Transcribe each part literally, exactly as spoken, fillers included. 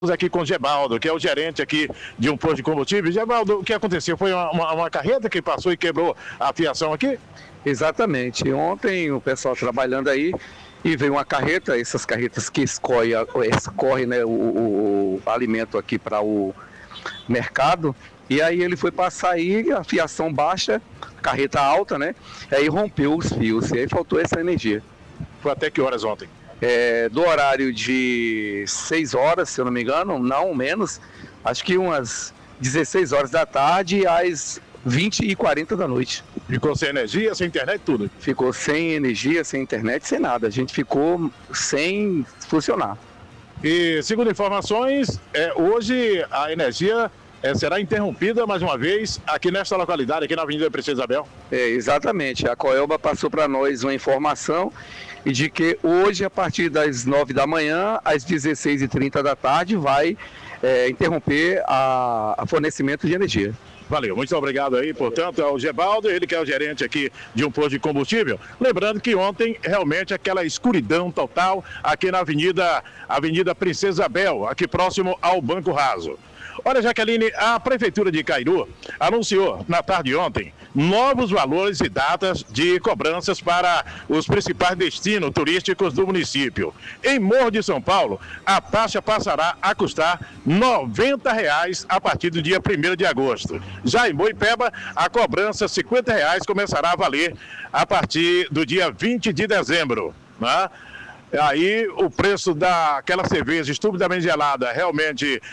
Aqui com o Gebaldo, que é o gerente aqui de um posto de combustível. Gebaldo, o que aconteceu? Foi uma, uma, uma carreta que passou e quebrou a fiação aqui? Exatamente. Ontem o pessoal trabalhando aí e veio uma carreta, essas carretas que escorrem, escorre, né, o, o, o alimento aqui para o mercado, e aí ele foi passar aí, a fiação baixa, carreta alta, né? Aí rompeu os fios, e aí faltou essa energia. Foi até que horas ontem? É, do horário de seis horas, se eu não me engano, não menos, acho que umas dezesseis horas da tarde às vinte e quarenta da noite. Ficou sem energia, sem internet, tudo? Ficou sem energia, sem internet, sem nada. A gente ficou sem funcionar. E segundo informações, é, hoje a energia é, será interrompida mais uma vez aqui nesta localidade, aqui na Avenida Princesa Isabel. É, exatamente. A Coelba passou para nós uma informação e de que hoje, a partir das nove da manhã, às dezesseis e trinta da tarde, vai é, interromper a, a fornecimento de energia. Valeu, muito obrigado aí, portanto, ao Gebaldo, ele que é o gerente aqui de um posto de combustível. Lembrando que ontem, realmente, aquela escuridão total aqui na Avenida, Avenida Princesa Isabel, aqui próximo ao Banco Raso. Olha, Jaqueline, a Prefeitura de Cairu anunciou na tarde de ontem novos valores e datas de cobranças para os principais destinos turísticos do município. Em Morro de São Paulo, a taxa passará a custar noventa reais a partir do dia primeiro de agosto. Já em Boipeba, a cobrança cinquenta reais começará a valer a partir do dia vinte de dezembro, né? Aí o preço daquela cerveja estupidamente gelada realmente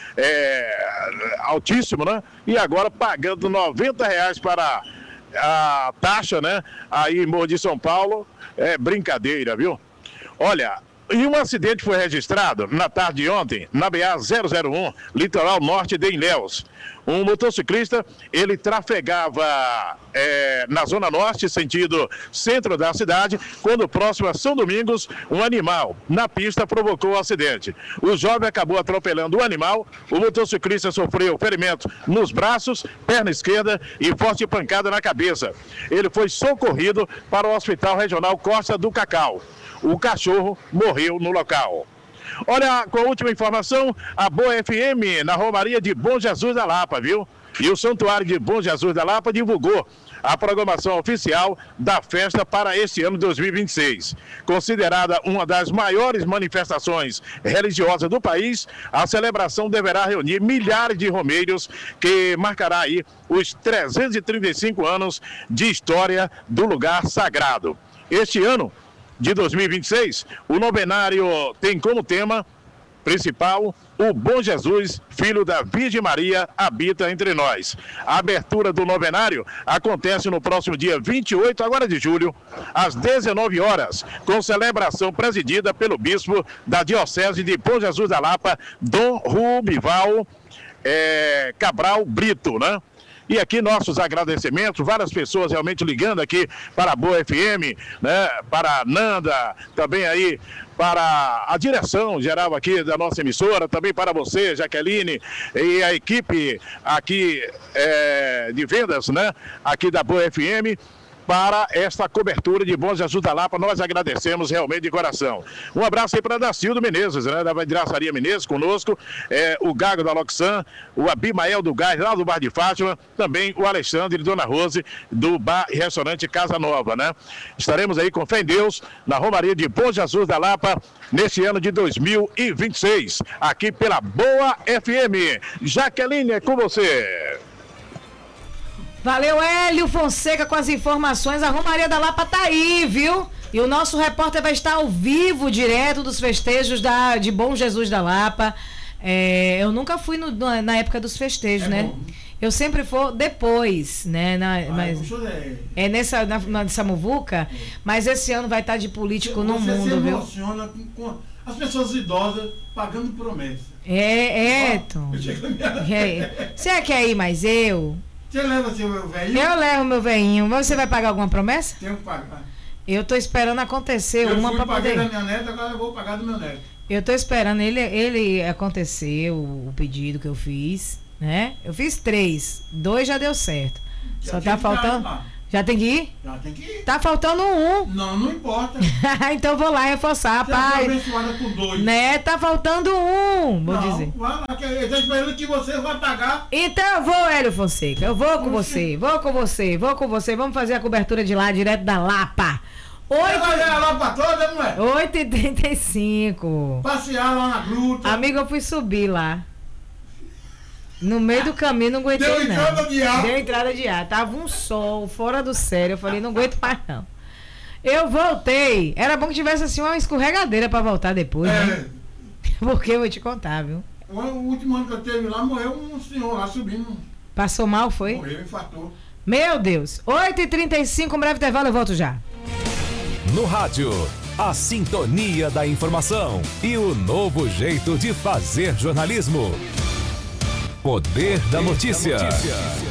é altíssimo, né? E agora pagando noventa reais para a taxa, né? Aí em Morro de São Paulo, é brincadeira, viu? Olha, e um acidente foi registrado na tarde de ontem, na B A zero zero um, litoral norte de Ilhéus. Um motociclista, ele trafegava é, na zona norte, sentido centro da cidade, quando próximo a São Domingos, um animal na pista provocou o acidente. O jovem acabou atropelando o animal, o motociclista sofreu ferimento nos braços, perna esquerda e forte pancada na cabeça. Ele foi socorrido para o Hospital Regional Costa do Cacau. O cachorro morreu no local. Olha, com a última informação, a Boa F M na Romaria de Bom Jesus da Lapa, viu? E o Santuário de Bom Jesus da Lapa divulgou a programação oficial da festa para este ano dois mil e vinte e seis. Considerada uma das maiores manifestações religiosas do país, a celebração deverá reunir milhares de romeiros, que marcará aí os trezentos e trinta e cinco anos de história do lugar sagrado. Este ano de dois mil e vinte e seis, o novenário tem como tema principal o Bom Jesus, Filho da Virgem Maria, habita entre nós. A abertura do novenário acontece no próximo dia vinte e oito, agora de julho, às dezenove horas, com celebração presidida pelo bispo da Diocese de Bom Jesus da Lapa, Dom Rubival é, Cabral Brito, né? E aqui nossos agradecimentos, várias pessoas realmente ligando aqui para a Boa F M, né, para a Nanda, também aí para a direção geral aqui da nossa emissora, também para você, Jaqueline, e a equipe aqui é, de vendas, né, aqui da Boa F M, para esta cobertura de Bom Jesus da Lapa. Nós agradecemos realmente de coração. Um abraço aí para Dacildo Menezes, né, da Vidraçaria Menezes, conosco, é, o Gago da Loxan, o Abimael do Gás, lá do Bar de Fátima, também o Alexandre e Dona Rose, do Bar e Restaurante Casa Nova, né? Estaremos aí com fé em Deus, na Romaria de Bom Jesus da Lapa, neste ano de dois mil e vinte e seis, aqui pela Boa F M. Jaqueline, é com você. Valeu, Hélio Fonseca, com as informações. A Romaria da Lapa tá aí, viu? E o nosso repórter vai estar ao vivo, direto dos festejos da, de Bom Jesus da Lapa. É, eu nunca fui no, na época dos festejos, é né? Bom. Eu sempre vou depois, né? Na, ah, mas, é, é nessa na, nessa muvuca, é. Mas esse ano vai estar de político você, no você mundo, se viu? emociona com, com as pessoas idosas pagando promessa. É, é, Tom. É. Você quer ir mais eu? Você leva seu velhinho? Eu levo meu velhinho. Mas você vai pagar alguma promessa? Tenho que pagar. Eu tô esperando acontecer eu uma para poder. Eu paguei da minha neta, agora eu vou pagar do meu neto. Eu tô esperando ele, ele acontecer, o, o pedido que eu fiz, né? Eu fiz três, dois já deu certo. Já Só tá faltando, Já tem que ir? Já tem que ir. Tá faltando um. Não, não importa. Então vou lá reforçar, Você pai. foi abençoada com dois. Né, tá faltando um, vou não, dizer. Vai lá, que eu tô esperando que você vai pagar. Então eu vou, Hélio Fonseca. Eu vou com você, vou com você, vou com você. Vamos fazer a cobertura de lá, direto da Lapa. Você vai ver a Lapa toda, mulher? oito e trinta e cinco. Passear lá na gruta. Amigo, eu fui subir lá. No meio do caminho não aguentei Deu não. entrada de ar. Deu entrada de ar. Tava um sol fora do sério. Eu falei, não aguento mais não. Eu voltei. Era bom que tivesse assim uma escorregadeira pra voltar depois, É. né? Porque eu vou te contar, viu? O último ano que eu teve lá, morreu um senhor lá subindo. Passou mal, foi? Morreu, infartou. Meu Deus. oito e trinta e cinco, um breve intervalo, eu volto já. No rádio, a sintonia da informação e o novo jeito de fazer jornalismo. Poder da notícia.